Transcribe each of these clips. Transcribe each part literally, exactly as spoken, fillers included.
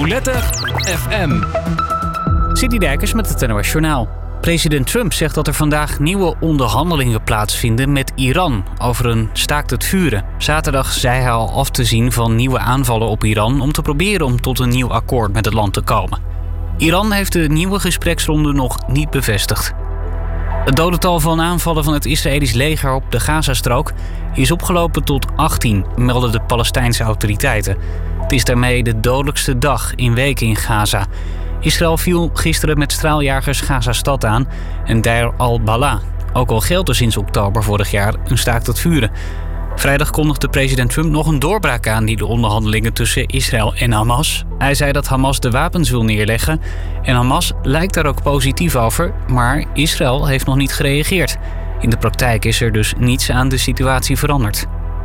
Roulette F M. City Dijkers met het N O S Journaal. President Trump zegt dat er vandaag nieuwe onderhandelingen plaatsvinden met Iran over een staakt het vuren. Zaterdag zei hij al af te zien van nieuwe aanvallen op Iran om te proberen om tot een nieuw akkoord met het land te komen. Iran heeft de nieuwe gespreksronde nog niet bevestigd. Het dodental van aanvallen van het Israëlisch leger op de Gazastrook is opgelopen tot achttien, melden de Palestijnse autoriteiten. Het is daarmee de dodelijkste dag in weken in Gaza. Israël viel gisteren met straaljagers Gazastad aan en Deir al-Balah. Ook al geldt er sinds oktober vorig jaar een staakt het vuren. Vrijdag kondigde president Trump nog een doorbraak aan in de onderhandelingen tussen Israël en Hamas. Hij zei dat Hamas de wapens wil neerleggen en Hamas lijkt daar ook positief over, maar Israël heeft nog niet gereageerd. In de praktijk is er dus niets aan de situatie veranderd.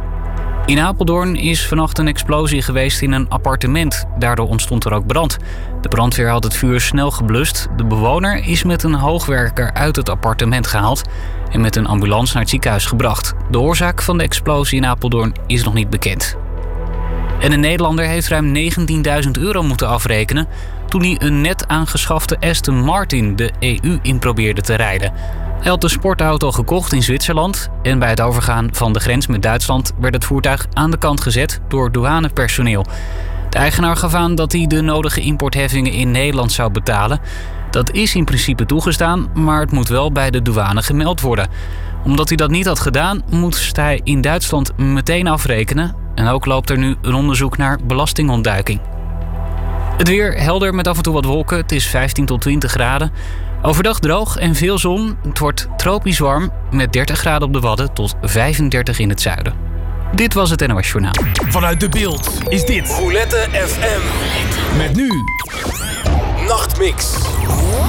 In Apeldoorn is vannacht een explosie geweest in een appartement. Daardoor ontstond er ook brand. De brandweer had het vuur snel geblust. De bewoner is met een hoogwerker uit het appartement gehaald en met een ambulance naar het ziekenhuis gebracht. De oorzaak van de explosie in Apeldoorn is nog niet bekend. En een Nederlander heeft ruim negentienduizend euro moeten afrekenen toen hij een net aangeschafte Aston Martin de E U in probeerde te rijden. Hij had de sportauto gekocht in Zwitserland en bij het overgaan van de grens met Duitsland werd het voertuig aan de kant gezet door douanepersoneel. De eigenaar gaf aan dat hij de nodige importheffingen in Nederland zou betalen. Dat is in principe toegestaan, maar het moet wel bij de douane gemeld worden. Omdat hij dat niet had gedaan, moest hij in Duitsland meteen afrekenen. En ook loopt er nu een onderzoek naar belastingontduiking. Het weer helder met af en toe wat wolken. Het is vijftien tot twintig graden. Overdag droog en veel zon. Het wordt tropisch warm met dertig graden op de Wadden tot vijfendertig in het zuiden. Dit was het N O S Journaal. Vanuit de Beeld is dit Roulette F M. met nu Nachtmix.